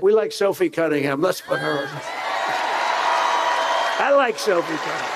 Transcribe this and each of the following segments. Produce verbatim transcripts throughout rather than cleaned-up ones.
We like Sophie Cunningham. Let's put her on. I like Sophie Cunningham.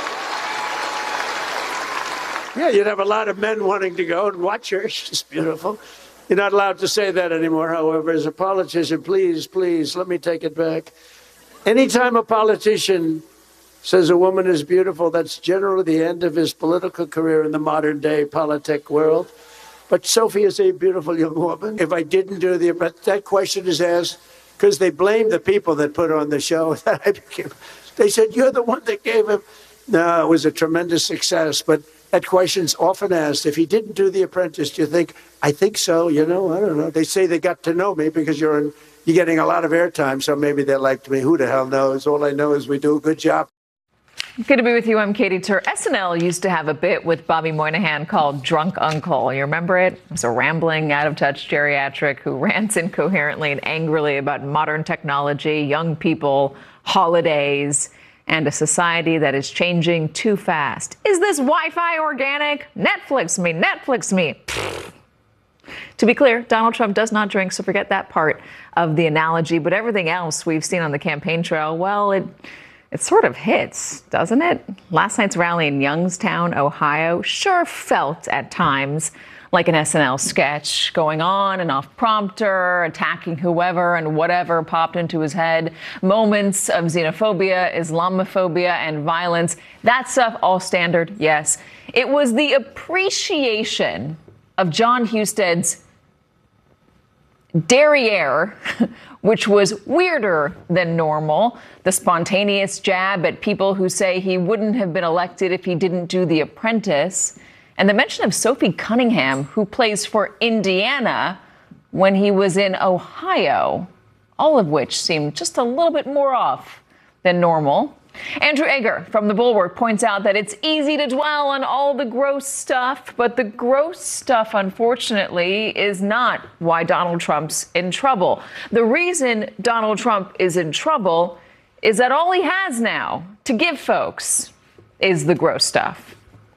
Yeah, you'd have a lot of men wanting to go and watch her. She's beautiful. You're not allowed to say that anymore, however. As a politician, please, please, let me take it back. Anytime a politician says a woman is beautiful, that's generally the end of his political career in the modern day politic world. But Sophie is a beautiful young woman. If I didn't do the, but that question is asked because they blame the people that put on the show. That I became, they said, you're the one that gave him. No, it was a tremendous success. But that question's often asked. If he didn't do The Apprentice, do you think, I think so, you know, I don't know. They say they got to know me because you're, in, you're getting a lot of airtime, so maybe they liked me. Who the hell knows? All I know is we do a good job. Good to be with you. I'm Katie Tur. S N L used to have a bit with Bobby Moynihan called Drunk Uncle. You remember it? It was a rambling, out-of-touch geriatric who rants incoherently and angrily about modern technology, young people, holidays, and a society that is changing too fast. Is this Wi-Fi organic? Netflix me, Netflix me. To be clear, Donald Trump does not drink, so forget that part of the analogy. But everything else we've seen on the campaign trail, well, it... It sort of hits, doesn't it? Last night's rally in Youngstown, Ohio, sure felt at times like an S N L sketch, going on and off prompter, attacking whoever and whatever popped into his head. Moments of xenophobia, Islamophobia, and violence. That stuff, all standard, yes. It was the appreciation of Jon Husted's derriere, which was weirder than normal. The spontaneous jab at people who say he wouldn't have been elected if he didn't do The Apprentice. And the mention of Sophie Cunningham, who plays for Indiana when he was in Ohio, all of which seemed just a little bit more off than normal. Andrew Egger from The Bulwark points out that it's easy to dwell on all the gross stuff, but the gross stuff, unfortunately, is not why Donald Trump's in trouble. The reason Donald Trump is in trouble is that all he has now to give folks is the gross stuff.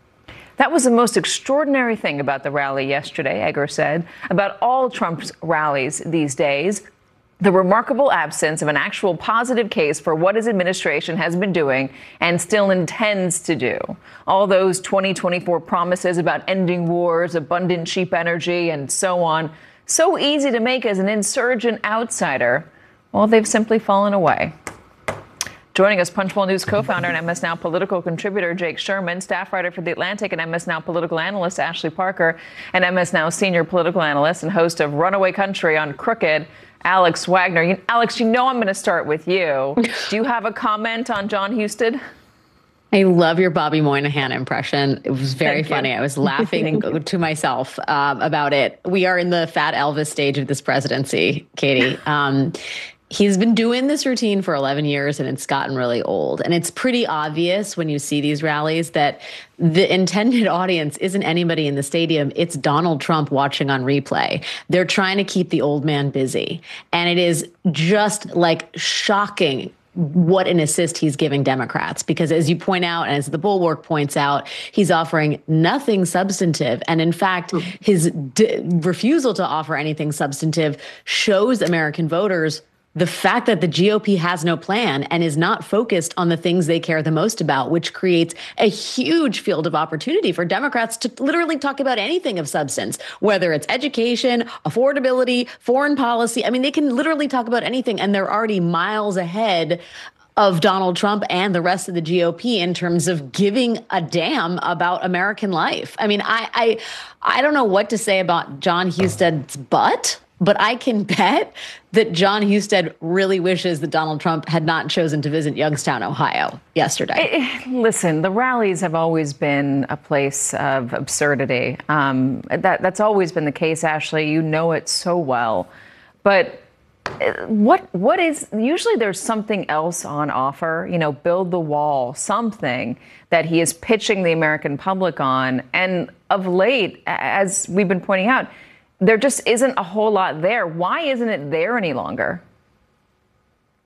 That was the most extraordinary thing about the rally yesterday, Egger said, about all Trump's rallies these days. The remarkable absence of an actual positive case for what his administration has been doing and still intends to do. All those twenty twenty-four promises about ending wars, abundant cheap energy, and so on, so easy to make as an insurgent outsider, well, they've simply fallen away. Joining us, Punchbowl News co-founder and M S Now political contributor Jake Sherman, staff writer for The Atlantic, and M S Now political analyst Ashley Parker, and M S Now senior political analyst and host of Runaway Country on Crooked, Alex Wagner. You, Alex, you know I'm going to start with you. Do you have a comment on Jon Husted? I love your Bobby Moynihan impression. It was very Thank funny. you. I was laughing to myself um, about it. We are in the fat Elvis stage of this presidency, Katie. Um, He's been doing this routine for eleven years, and it's gotten really old. And it's pretty obvious when you see these rallies that the intended audience isn't anybody in the stadium. It's Donald Trump watching on replay. They're trying to keep the old man busy. And it is just like shocking what an assist he's giving Democrats, because as you point out, and as the Bulwark points out, he's offering nothing substantive. And in fact, his d- refusal to offer anything substantive shows American voters the fact that the G O P has no plan and is not focused on the things they care the most about, which creates a huge field of opportunity for Democrats to literally talk about anything of substance, whether it's education, affordability, foreign policy. I mean, they can literally talk about anything, and they're already miles ahead of Donald Trump and the rest of the G O P in terms of giving a damn about American life. I mean, I I, I don't know what to say about Jon Husted's butt, but I can bet that Jon Husted really wishes that Donald Trump had not chosen to visit Youngstown, Ohio yesterday. Listen, the rallies have always been a place of absurdity. Um, that, that's always been the case, Ashley. You know it so well. But what what is, usually there's something else on offer, you know, build the wall, something that he is pitching the American public on. And of late, as we've been pointing out, there just isn't a whole lot there. Why isn't it there any longer?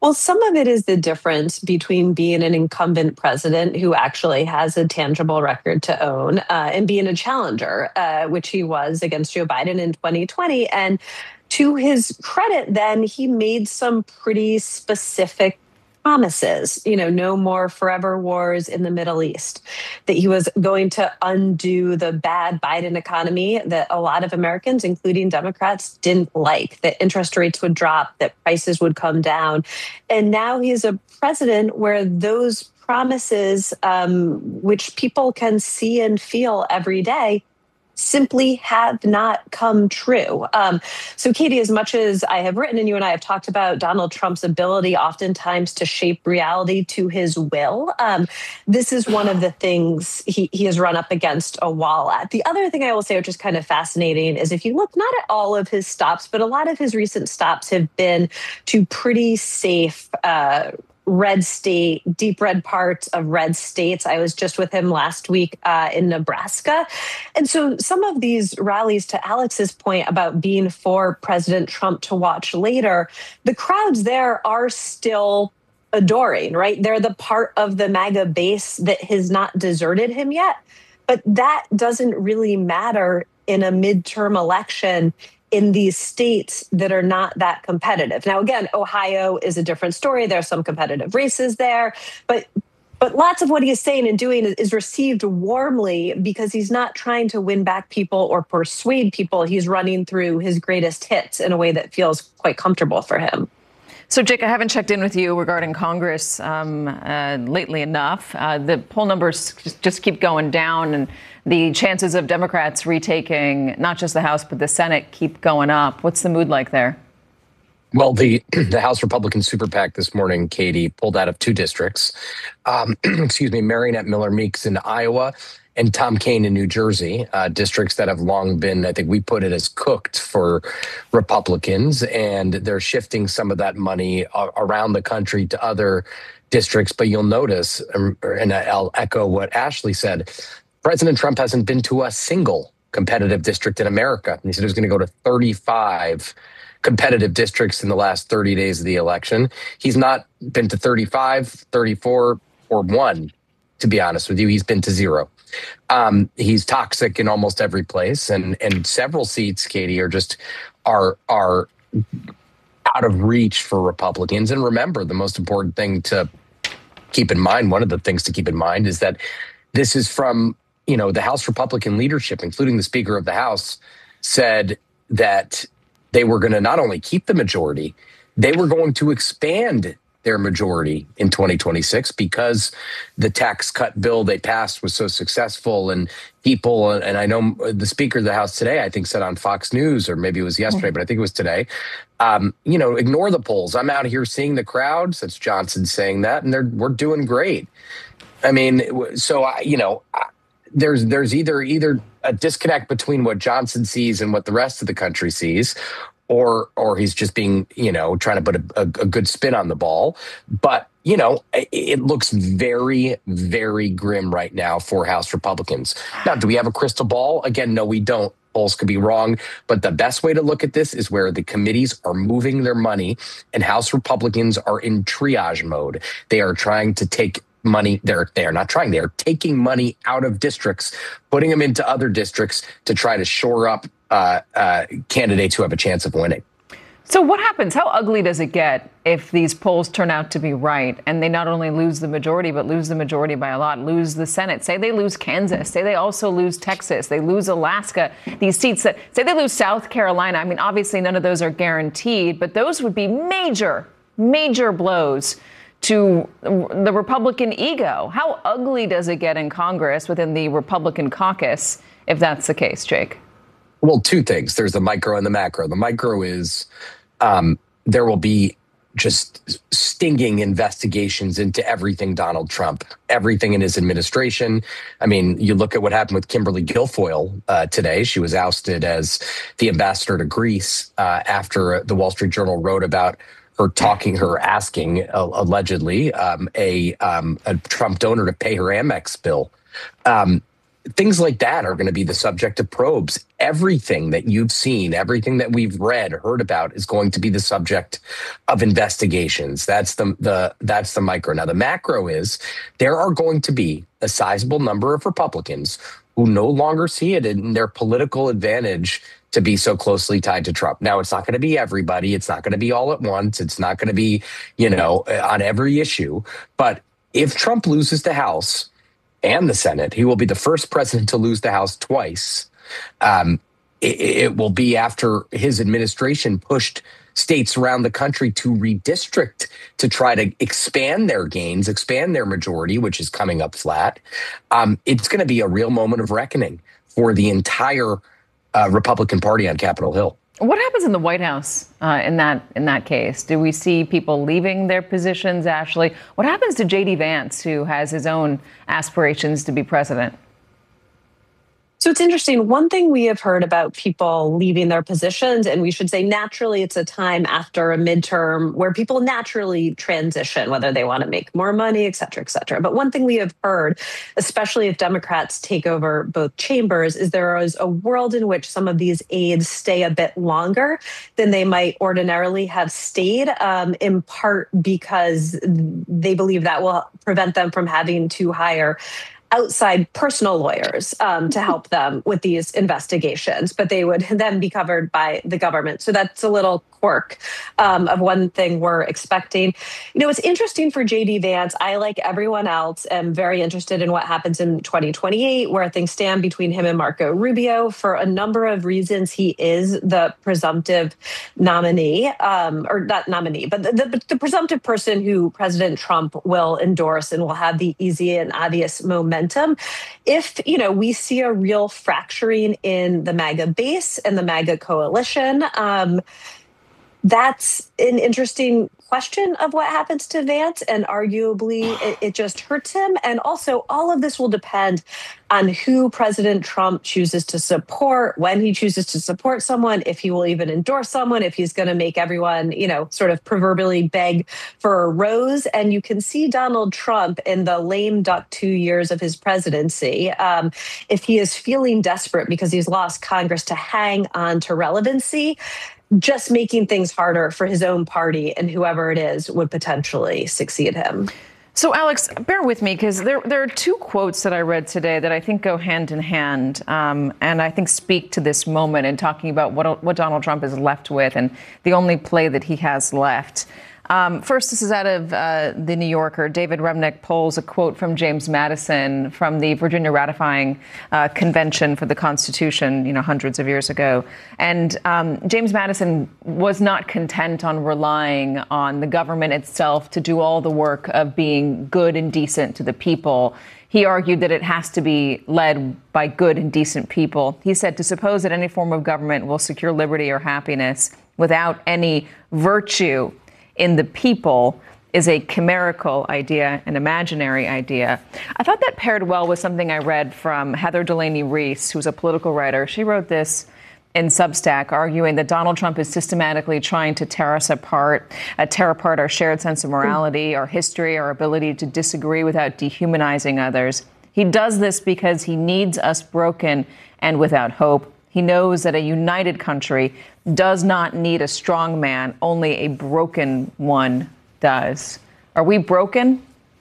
Well, some of it is the difference between being an incumbent president who actually has a tangible record to own uh, and being a challenger, uh, which he was against Joe Biden in twenty twenty. And to his credit, then he made some pretty specific promises, you know, no more forever wars in the Middle East, that he was going to undo the bad Biden economy that a lot of Americans, including Democrats, didn't like, that interest rates would drop, that prices would come down. And now he's a president where those promises, um, which people can see and feel every day, simply have not come true. Um, so, Katie, as much as I have written and you and I have talked about Donald Trump's ability oftentimes to shape reality to his will, um, this is one of the things he, he has run up against a wall at. The other thing I will say, which is kind of fascinating, is if you look not at all of his stops, but a lot of his recent stops have been to pretty safe uh red state, deep red parts of red states. I was just with him last week uh, in Nebraska. And so some of these rallies, to Alex's point about being for President Trump to watch later, the crowds there are still adoring, right? They're the part of the MAGA base that has not deserted him yet. But that doesn't really matter in a midterm election in these states that are not that competitive. Now, again, Ohio is a different story. There are some competitive races there, but but lots of what he is saying and doing is received warmly because he's not trying to win back people or persuade people. He's running through his greatest hits in a way that feels quite comfortable for him. So, Jake, I haven't checked in with you regarding Congress um, uh, lately enough. Uh, the poll numbers just, just keep going down, and the chances of Democrats retaking not just the House, but the Senate keep going up. What's the mood like there? Well, the the House Republican Super PAC this morning, Katie, pulled out of two districts. Um, excuse me, Marionette Miller Meeks in Iowa and Tom Kean in New Jersey, uh, districts that have long been, I think we put it as cooked for Republicans, and they're shifting some of that money uh, around the country to other districts. But you'll notice, um, and I'll echo what Ashley said, President Trump hasn't been to a single competitive district in America. He said he was going to go to thirty-five competitive districts in the last thirty days of the election. He's not been to thirty-five, thirty-four, or one, to be honest with you. He's been to zero. Um, he's toxic in almost every place, and and several seats, Katie, are just are are out of reach for Republicans. And remember, the most important thing to keep in mind, one of the things to keep in mind, is that this is from, you know, the House Republican leadership, including the Speaker of the House, said that they were going to not only keep the majority, they were going to expand their majority in twenty twenty-six because the tax cut bill they passed was so successful. And people, and I know the Speaker of the House today, I think, said on Fox News, or maybe it was yesterday, but I think it was today, um, you know, ignore the polls. I'm out here seeing the crowds. That's Johnson saying that, and they're we're doing great. I mean, so, I, you know, there's there's either either a disconnect between what Johnson sees and what the rest of the country sees, or or he's just being, you know, trying to put a, a, a good spin on the ball. But, you know, it, it looks very, very grim right now for House Republicans. Now, do we have a crystal ball? Again, no, we don't. Polls could be wrong. But the best way to look at this is where the committees are moving their money, and House Republicans are in triage mode. They are trying to take money. They're they're not trying. They're taking money out of districts, putting them into other districts to try to shore up uh, uh, candidates who have a chance of winning. So what happens? How ugly does it get if these polls turn out to be right and they not only lose the majority, but lose the majority by a lot, lose the Senate? Say they lose Kansas. Say they also lose Texas. They lose Alaska. These seats that say they lose South Carolina. I mean, obviously none of those are guaranteed, but those would be major, major blows to the Republican ego. How ugly does it get in Congress within the Republican caucus if that's the case, Jake? Well, two things. There's the micro and the macro. The micro is um, there will be just stinging investigations into everything Donald Trump, everything in his administration. I mean, you look at what happened with Kimberly Guilfoyle uh, today. She was ousted as the ambassador to Greece uh, after the Wall Street Journal wrote about her talking, her asking, uh, allegedly, um, a, um, a Trump donor to pay her Amex bill. Um, things like that are going to be the subject of probes. Everything that you've seen, everything that we've read, heard about is going to be the subject of investigations. That's the the that's the micro. Now the macro is there are going to be a sizable number of Republicans who no longer see it in their political advantage to be so closely tied to Trump. Now, it's not going to be everybody. It's not going to be all at once. It's not going to be, you know, on every issue. But if Trump loses the House and the Senate, he will be the first president to lose the House twice. Um, it, it will be after his administration pushed states around the country to redistrict to try to expand their gains, expand their majority, which is coming up flat. Um, it's going to be a real moment of reckoning for the entire uh, Republican Party on Capitol Hill. What happens in the White House uh, in that in that case? Do we see people leaving their positions, Ashley? What happens to J D Vance, who has his own aspirations to be president? So it's interesting. One thing we have heard about people leaving their positions, and we should say naturally, it's a time after a midterm where people naturally transition, whether they want to make more money, et cetera, et cetera. But one thing we have heard, especially if Democrats take over both chambers, is there is a world in which some of these aides stay a bit longer than they might ordinarily have stayed, um, in part because they believe that will prevent them from having to hire outside personal lawyers um, to help them with these investigations, but they would then be covered by the government. So that's a little quirk um, of one thing we're expecting. You know, it's interesting for J D Vance. I, like everyone else, am very interested in what happens in twenty twenty-eight, where things stand between him and Marco Rubio. For a number of reasons, he is the presumptive nominee, um, or not nominee, but the, the, the presumptive person who President Trump will endorse and will have the easy and obvious momentum. If, you know, we see a real fracturing in the MAGA base and the MAGA coalition, um, that's an interesting question of what happens to Vance, and arguably it, it just hurts him. And also, all of this will depend on who President Trump chooses to support, when he chooses to support someone, if he will even endorse someone, if he's going to make everyone, you know, sort of proverbially beg for a rose. And you can see Donald Trump in the lame duck two years of his presidency, um, if he is feeling desperate because he's lost Congress, to hang on to relevancy, just making things harder for his own party, and whoever it is would potentially succeed him. So, Alex, bear with me, because there, there are two quotes that I read today that I think go hand in hand, um, and I think speak to this moment in talking about what, what Donald Trump is left with and the only play that he has left. Um, first, this is out of uh, the New Yorker. David Remnick pulls a quote from James Madison from the Virginia ratifying uh, convention for the Constitution, you know, hundreds of years ago. And um, James Madison was not content on relying on the government itself to do all the work of being good and decent to the people. He argued that it has to be led by good and decent people. He said, to suppose that any form of government will secure liberty or happiness without any virtue in the people is a chimerical idea, an imaginary idea. I thought that paired well with something I read from Heather Delaney Reese, who's a political writer. She wrote this in Substack, arguing that Donald Trump is systematically trying to tear us apart, uh, tear apart our shared sense of morality, our history, our ability to disagree without dehumanizing others. He does this because he needs us broken and without hope. He knows that a united country does not need a strong man, only a broken one does. Are we broken?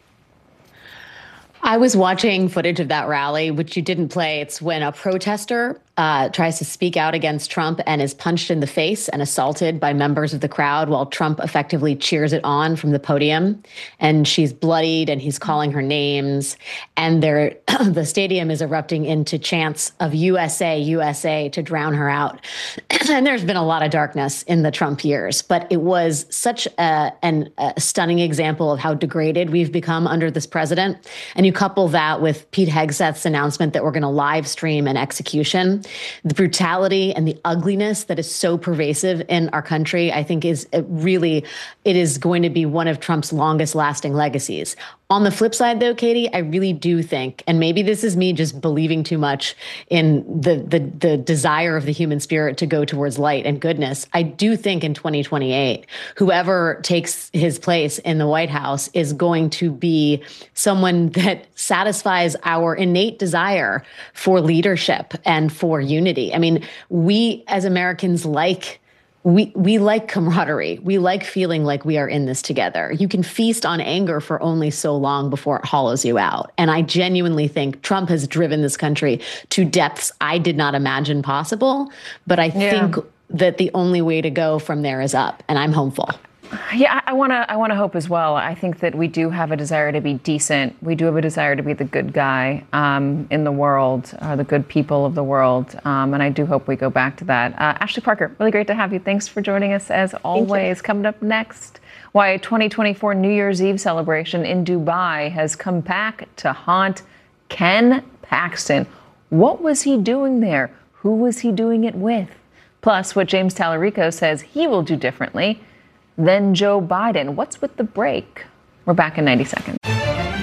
I was watching footage of that rally, which you didn't play. It's when a protester uh, tries to speak out against Trump and is punched in the face and assaulted by members of the crowd while Trump effectively cheers it on from the podium. And she's bloodied and he's calling her names. And there, the stadium is erupting into chants of U S A, U S A to drown her out. And there's been a lot of darkness in the Trump years, but it was such a, an, a stunning example of how degraded we've become under this president. And you couple that with Pete Hegseth's announcement that we're going to live stream an execution. The brutality and the ugliness that is so pervasive in our country, I think is really, it is going to be one of Trump's longest lasting legacies. On the flip side, though, Katie, I really do think, and maybe this is me just believing too much in the, the the desire of the human spirit to go towards light and goodness. I do think in twenty twenty-eight, whoever takes his place in the White House is going to be someone that satisfies our innate desire for leadership and for unity. I mean, we as Americans like We we like camaraderie. We like feeling like we are in this together. You can feast on anger for only so long before it hollows you out. And I genuinely think Trump has driven this country to depths I did not imagine possible. But I yeah. think that the only way to go from there is up. And I'm hopeful. Yeah, I want to I want to hope as well. I think that we do have a desire to be decent. We do have a desire to be the good guy um, in the world, uh, the good people of the world. Um, and I do hope we go back to that. Uh, Ashley Parker, really great to have you. Thanks for joining us as always. Coming up next, why a twenty twenty-four New Year's Eve celebration in Dubai has come back to haunt Ken Paxton. What was he doing there? Who was he doing it with? Plus, what James Tallarico says he will do differently than Joe Biden. What's with the break? We're back in ninety seconds.